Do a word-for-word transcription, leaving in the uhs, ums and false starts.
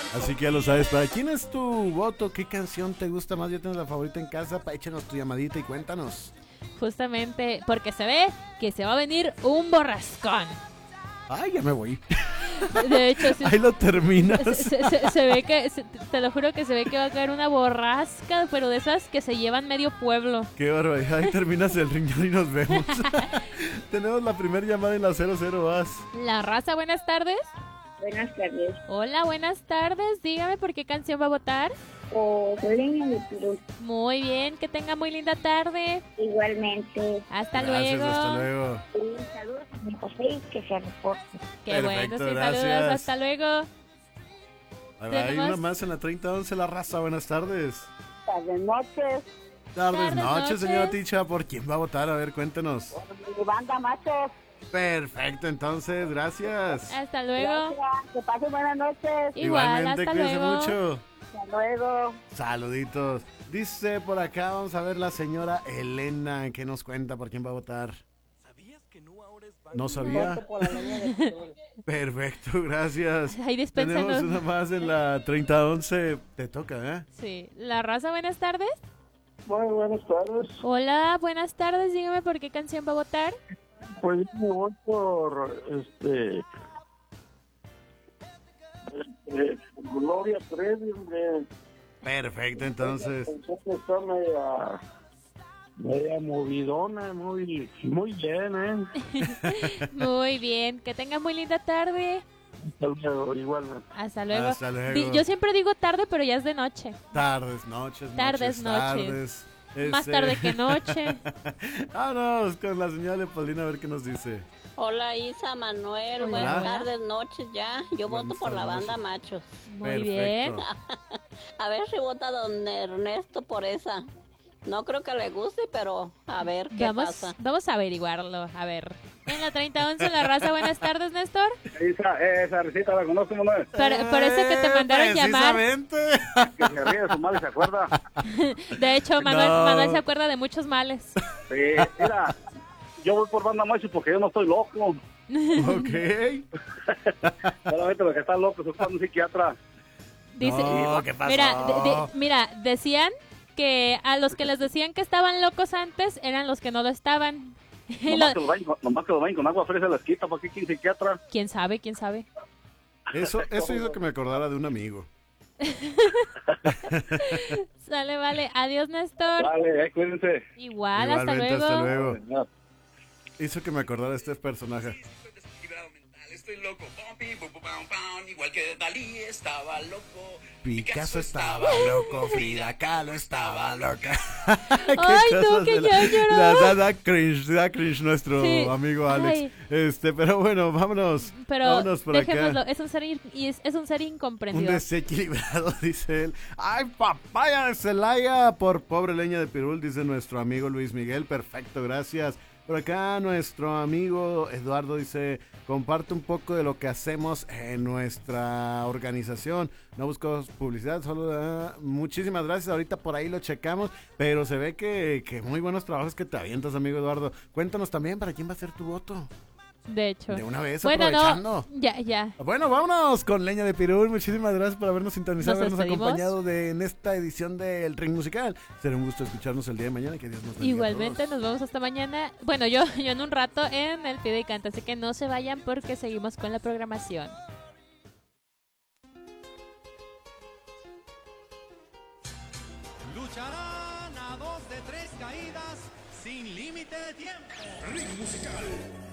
Así que ya lo sabes. ¿Para quién es tu voto? ¿Qué canción te gusta más? ¿Ya tienes la favorita en casa? Pa, échanos tu llamadita y cuéntanos. Justamente porque se ve que se va a venir un borrascón. Ay, ya me voy. De hecho, sí, ahí lo terminas. Se, se, se ve que, se, te lo juro que se ve que va a caer una borrasca, pero de esas que se llevan medio pueblo. Qué barbaridad. Ahí terminas el riñón y nos vemos. Tenemos la primera llamada en la cero cero, vas. La raza, buenas tardes. Buenas tardes. Hola, buenas tardes. Dígame por qué canción va a votar. Oh, soy Leña de Pirul. Muy bien, que tenga muy linda tarde. Igualmente. Hasta Gracias, luego. hasta luego. Y saludos a mi papá y que se reporte. Qué Perfecto, bueno, sí, gracias. saludos, hasta luego. Ahí va, hay Tenemos- una más en la treinta once, la raza. Buenas tardes. Tardes noches. Tardes, Tardes, noches, noches. señora Ticha. ¿Por quién va a votar? A ver, cuéntenos. Mi banda machos. Perfecto, entonces, gracias. Hasta luego. Gracias. Que pasen buenas noches. Igual, Igualmente, hasta cuídense luego. mucho. Hasta luego. Saluditos. Dice por acá, vamos a ver la señora Elena, que nos cuenta por quién va a votar. No sabía. Voto por la Leña de Pirul. Perfecto, gracias. Ahí Tenemos dispénsanos. una más en la treinta once. Te toca, ¿eh? Sí, la raza, buenas tardes. Muy buenas tardes. Hola, buenas tardes. Dígame por qué canción va a votar. Pues yo me voy por este, este Gloria Trevi, hombre. Perfecto, entonces. Entonces está media, media movidona, muy, muy bien, ¿eh? Muy bien, que tengas muy linda tarde. Hasta luego, igualmente. Hasta luego. Hasta luego. Di- Yo siempre digo tarde, pero ya es de noche. Tardes, noches, Tardes, noches, noches. tardes. Más Este- tarde que noche. Vámonos con la señora Leopoldina a ver qué nos dice. Hola Isa, Manuel, Hola. buenas tardes, noches ya. Yo Buenas voto por la tardes, banda noches. Machos. Muy Perfecto. bien. A ver si vota don Ernesto por esa. No creo que le guste, pero a ver qué Vamos, pasa. vamos a averiguarlo. A ver. En la treinta once, la raza, buenas tardes, Néstor. Esa, esa recita la conozco, Manuel. Por, por eso que te Eh, mandaron llamar. precisamente. Que se ríe de su madre, ¿se acuerda? De hecho, Manuel, No. Manuel se acuerda de muchos males. Sí, mira, yo voy por banda macho porque yo no estoy loco. Ok. Solamente los que están locos son un psiquiatra. Dice, No, ¿qué pasó? Mira, de- de- mira, decían que a los que les decían que estaban locos antes eran los que no lo estaban. Y Nomás lo- que, lo bañen, con- nomás que lo bañen con agua fría se les quita, ¿para qué quién psiquiatra? ¿Quién sabe? ¿Quién sabe? Eso, eso hizo que me acordara de un amigo. Sale, vale. Adiós, Néstor. Vale, eh, cuídense. Igual, hasta Igualmente, luego. hasta luego. Ya. Hizo que me acordara de este personaje. Desequilibrado mental, estoy loco. Pam, pim, pum, pum, pam, pam. Igual que Dalí estaba loco. Picasso estaba loco, Frida Kahlo estaba loca. Qué Ay, no, cosas que de ya lloró. Da, da, da cringe, da cringe nuestro Sí. amigo Alex. Ay. Este, pero bueno, vámonos. Pero vámonos por dejémoslo. acá. Es un ser, in- y es, es un ser Un incomprendido. desequilibrado, dice él. Ay, papaya de Celaya por pobre leña de pirul, dice nuestro amigo Luis Miguel. Perfecto, gracias. Por acá nuestro amigo Eduardo dice, comparte un poco de lo que hacemos en nuestra organización. No busco publicidad, solo ah, muchísimas gracias. Ahorita por ahí lo checamos, pero se ve que, que muy buenos trabajos que te avientas, amigo Eduardo. Cuéntanos también para quién va a ser tu voto. De hecho. De una vez, Bueno, aprovechando. no. Ya, ya. Bueno, vámonos con Leña de Pirul. Muchísimas gracias por habernos sintonizado, Nos habernos despedimos. acompañado de, en esta edición del Ring Musical. Será un gusto escucharnos el día de mañana. Que Dios nos bendiga a Igualmente, todos. nos vemos hasta mañana. Bueno, yo, yo en un rato en el Pide y Canta, así que no se vayan porque seguimos con la programación. Lucharán a dos de tres caídas sin límite de tiempo. Ring musical.